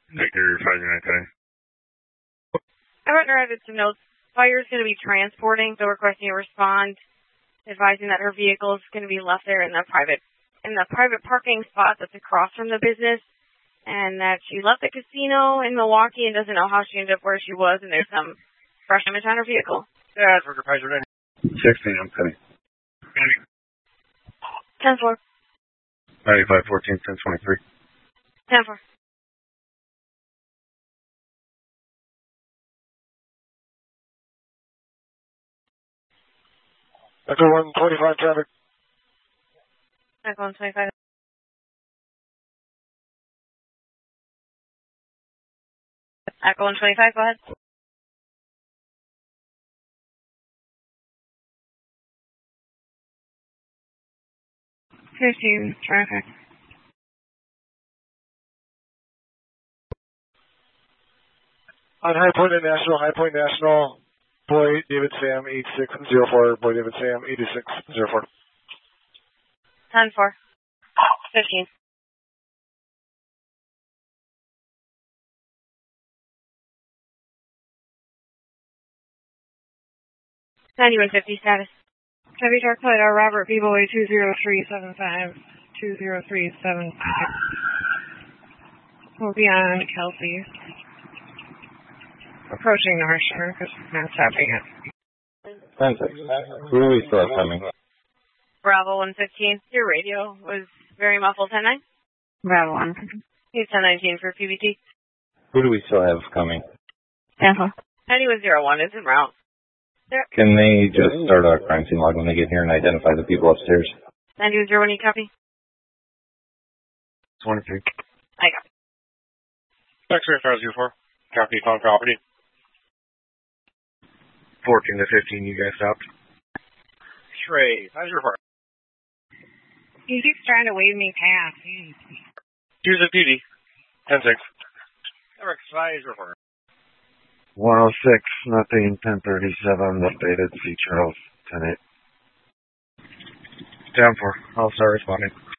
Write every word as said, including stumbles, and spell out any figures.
Victor five nine ten. I wrote her some notes. Fire's going to be transporting, so requesting a respond, advising that her vehicle is going to be left there in the private in the private parking spot that's across from the business, and that she left the casino in Milwaukee and doesn't know how she ended up where she was, and there's some fresh damage on her vehicle. Yeah, that's Victor five nine. sixteen, I'm coming. ten four. ninety-five fourteen, ten twenty-three. ten four. Echo one twenty-five traffic. Echo one twenty-five. Echo one twenty-five, go ahead. fifteen, traffic. On High Point National, High Point National, Boy David Sam eight six zero four, Boy David Sam eighty-six zero four. ten four. fifteen. ninety-one fifty status. Heavy Dark Lidar, Robert B. Boy two zero three seven five, two zero three seven five. We'll be on Kelsey. Approaching North Shore because we're not stopping it. ten six. Who do we still have coming? Bravo one fifteen. Your radio was very muffled. ten nine. Bravo one. He's ten nineteen for P B T. Who do we still have coming? Tampa. ninety-one zero one is en route. There. Can they just start a crime scene log when they get here and identify the people upstairs? ninety-one zero one, you copy? twenty-three. I copy. X-ray five zero four. Copy, found property. fourteen to fifteen, you guys stopped. X-ray five zero four. He keeps trying to wave me past. Here's a P D. ten six. X five zero four. one oh six, nothing, ten thirty-seven, updated, feature of ten eight. ten four, I'll start responding.